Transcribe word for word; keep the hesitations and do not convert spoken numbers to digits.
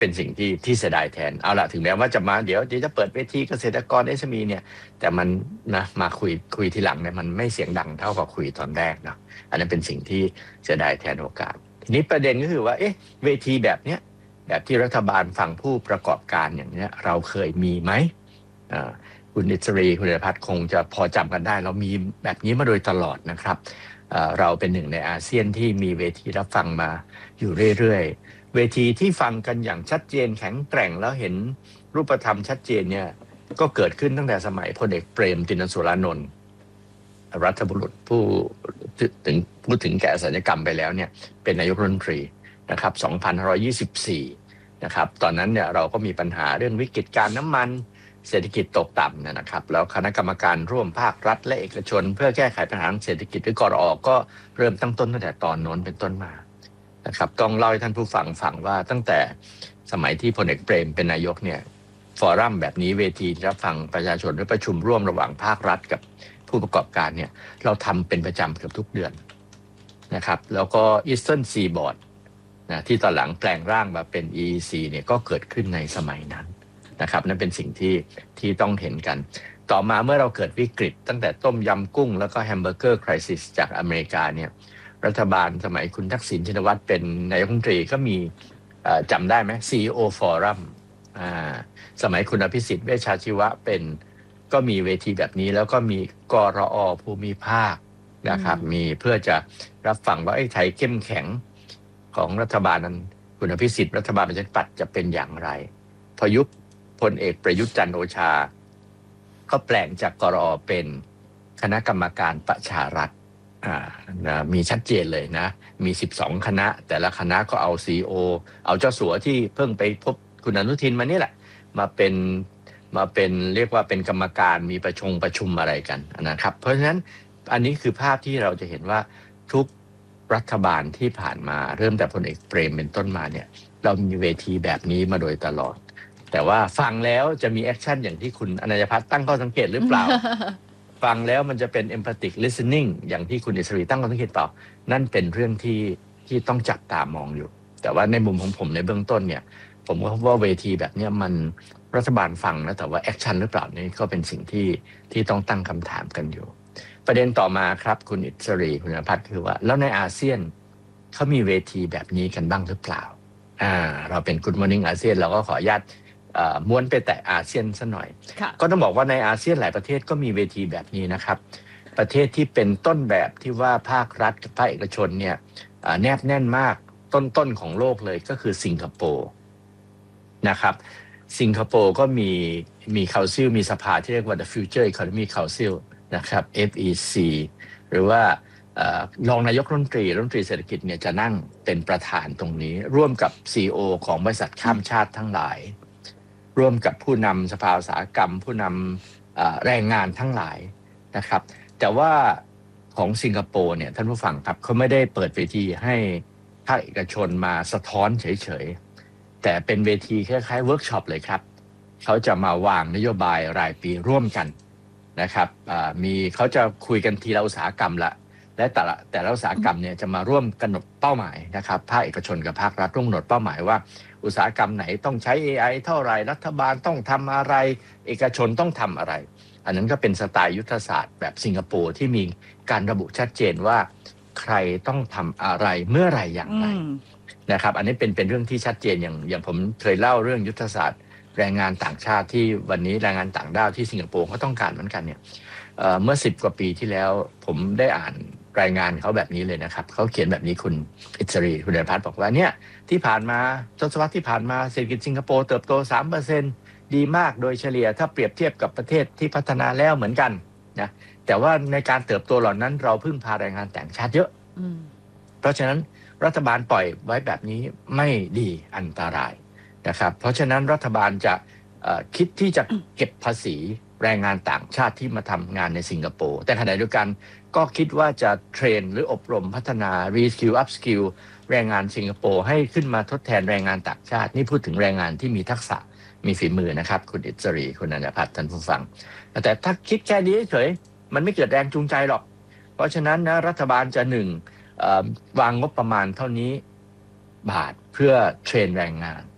เป็นสิ่งที่ที่เสียดายแทนเอาละถึงแม้ว่าจะมาเดี๋ยวเดี๋ยวจะเปิดเวทีเกษตรกร เอส เอ็ม อี เนี่ยแต่มันนะมาคุยคุยทีหลังเนี่ยมันไม่เสียงดังเท่ากับคุยตอนแรกเนาะอันนั้นเป็นสิ่งที่เสียดายแทนโอกาสทีนี้ประเด็นก็คือว่าเอ๊ะเวทีแบบเนี้ยแบบที่รัฐบาลฝั่งผู้ประกอบการอย่างเนี้ยเราเคยมีไหมอ่าคุณอิสรีคุณเดชพัฒน์คงจะพอจำกันได้เรามีแบบนี้มาโดยตลอดนะครับเราเป็นหนึ่งในอาเซียนที่มีเวทีรับฟังมาอยู่เรื่อยๆเวทีที่ฟังกันอย่างชัดเจนแข็งแกร่งแล้วเห็นรูปธรรมชัดเจนเนี่ยก็เกิดขึ้นตั้งแต่สมัยพลเอกเปรมติณสุรานนท์รัฐบุรุษผู้ถึงพูดถึงแก่สัญญกรรมไปแล้วเนี่ยเป็นนายกรัฐมนตรีนะครับสองพันห้าร้อยยี่สิบสี่นะครับตอนนั้นเนี่ยเราก็มีปัญหาเรื่องวิกฤตการน้ำมันเศรษฐกิจตกต่ำนะครับแล้วคณะกรรมการร่วมภาครัฐและเอกชนเพื่อแก้ไขปัญหาเศรษฐกิจหรือกรอก็เริ่มตั้งต้นตั้งแต่ตอนโน้นเป็นต้นมานะครับต้องเล่าให้ท่านผู้ฟังฟังว่าตั้งแต่สมัยที่พลเอกเปรมเป็นนายกเนี่ยฟอรัมแบบนี้เวทีรับฟังประชาชนหรือประชุมร่วมระหว่างภาครัฐกับผู้ประกอบการเนี่ยเราทำเป็นประจำเกือบทุกเดือนนะครับแล้วก็ Eastern Seaboard นะที่ตอนหลังแปลงร่างมาเป็น อี อี ซี เนี่ยก็เกิดขึ้นในสมัยนั้นนะครับนั่นเป็นสิ่งที่ที่ต้องเห็นกันต่อมาเมื่อเราเกิดวิกฤตตั้งแต่ต้มยำกุ้งแล้วก็แฮมเบอร์เกอร์ไครซิสจากอเมริกาเนี่ยรัฐบาลสมัยคุณทักษิณชินวัตรเป็นนายกรัฐมนตรีก็มีจำได้ไหม ซี อี โอ Forum อ่าสมัยคุณอภิสิทธิ์เวชชาชีวะเป็นก็มีเวทีแบบนี้แล้วก็มีกรอภูมิภาคนะครับมีเพื่อจะรับฟังว่าไอ้ไทยเข้มแข็งของรัฐบาลนั้นคุณอภิสิทธิ์รัฐบาลประชาธิปัตย์จะเป็นอย่างไรพอยุคพลเอกประยุทธ์จันทร์โอชาก็แปลงจากกรอเป็นคณะกรรมการประชารัฐอ่านะมีชัดเจนเลยนะมีสิบสองคณะแต่ละคณะก็เอา ซี อี โอ เอาเจ้าสัวที่เพิ่งไปพบคุณอนุทินมานี่แหละมาเป็นมาเป็นเรียกว่าเป็นกรรมการมีประชุมประชุมอะไรกันนะครับเพราะฉะนั้นอันนี้คือภาพที่เราจะเห็นว่าทุกรัฐบาลที่ผ่านมาเริ่มแต่พลเอกเปรมเป็นต้นมาเนี่ยเรามีเวทีแบบนี้มาโดยตลอดแต่ว่าฟังแล้วจะมีแอคชั่นอย่างที่คุณอนันยพัฒน์ตั้งข้อสังเกตหรือเปล่า ฟังแล้วมันจะเป็น empathic listening อย่างที่คุณอิสรีตั้งข้อสังเกตเปล่านั่นเป็นเรื่องที่ที่ต้องจับตามองอยู่แต่ว่าในมุมของผมในเบื้องต้นเนี่ยผมก็พบว่าเวทีแบบนี้มันรัฐบาลฟังนะแต่ว่าแอคชั่นหรือเปล่านี่ก็เป็นสิ่งที่ที่ต้องตั้งคำถามกันอยู่ประเด็นต่อมาครับคุณอิสรีคุณอนันยพัฒน์คือว่าแล้วในอาเซียนเขามีเวทีแบบนี้กันบ้างหรือเปล่าอ่าเราเป็น Good Morning อาเซียนเราก็ขออนุญาตม้วนไปแต่อาเซียนซะหน่อยก็ต้องบอกว่าในอาเซียนหลายประเทศก็มีเวทีแบบนี้นะครับประเทศที่เป็นต้นแบบที่ว่าภาครัฐกับภาคเอกชนเนี่ยแนบแน่นมากต้นๆของโลกเลยก็คือสิงคโปร์นะครับสิงคโปร์ก็มีมีคาซิลมีสภาที่เรียกว่า The Future Economy Council นะครับ เอฟ อี ซี หรือว่ารองนายกรัฐมนตรีรัฐมนตรีเศรษฐกิจเนี่ยจะนั่งเป็นประธานตรงนี้ร่วมกับ ซี อี โอ ของบริษัทข้ามชาติทั้งหลายร่วมกับผู้นำสภาอุตสาหกรรมผู้นำแรงงานทั้งหลายนะครับแต่ว่าของสิงคโปร์เนี่ยท่านผู้ฟังครับเขาไม่ได้เปิดเวทีให้ภาคเอกชนมาสะท้อนเฉยๆแต่เป็นเวทีคล้ายๆเวิร์กช็อปเลยครับเขาจะมาวางนโยบายรายปีร่วมกันนะครับมีเขาจะคุยกันทีละอุตสาหกรรมละและแต่ละแต่ละอุตสาหกรรมเนี่ยจะมาร่วมกำหนดเป้าหมายนะครับภาคเอกชนกับภาครัฐร่วมกำหนดเป้าหมายว่าอุตสาหกรรมไหนต้องใช้ เอ ไอ เท่าไหร่รัฐบาลต้องทำอะไรเอกชนต้องทำอะไรอันนั้นก็เป็นสไตล์ยุทธศาสตร์แบบสิงคโปร์ที่มีการระบุชัดเจนว่าใครต้องทำอะไรเมื่อไหร่อย่างไรนะครับอันนี้เป็นเป็นเรื่องที่ชัดเจนอย่างอย่างผมเคยเล่าเรื่องยุทธศาสตร์แรงงานต่างชาติที่วันนี้แรงงานต่างด้าวที่สิงคโปร์เขาต้องการเหมือนกันเนี่ย เอ่อ เมื่อสิบกว่าปีที่แล้วผมได้อ่านรายงานเขาแบบนี้เลยนะครับเขาเขียนแบบนี้คุณอิสรีคุณเดชพัฒน์บอกว่าเนี่ยที่ผ่านมาทศวรรษที่ผ่านมาเศรษฐกิจสิงคโปร์เติบโต สามเปอร์เซ็นต์ ดีมากโดยเฉลี่ยถ้าเปรียบเทียบกับประเทศที่พัฒนาแล้วเหมือนกันนะแต่ว่าในการเติบโตเหล่านั้นเราพึ่งพาแรงงานต่างชาติเยอะเพราะฉะนั้นรัฐบาลปล่อยไว้แบบนี้ไม่ดีอันตรายนะครับเพราะฉะนั้นรัฐบาลจะคิดที่จะเก็บภาษีแรงงานต่างชาติที่มาทำงานในสิงคโปร์แต่ขณะเดียวกันก็คิดว่าจะเทรนหรืออบรมพัฒนา reskill upskill แรงงานสิงคโปร์ให้ขึ้นมาทดแทนแรงงานต่างชาตินี่พูดถึงแรงงานที่มีทักษะมีฝีมือนะครับคุณอิสรีคุณอนันยพัฒน์ท่านผู้ฟังแต่ถ้าคิดแค่นี้เฉยมันไม่เกิดแรงจูงใจหรอกเพราะฉะนั้นนะรัฐบาลจะหนึ่งวางงบประมาณเท่านี้บาทเพื่อเทรนแรงงาน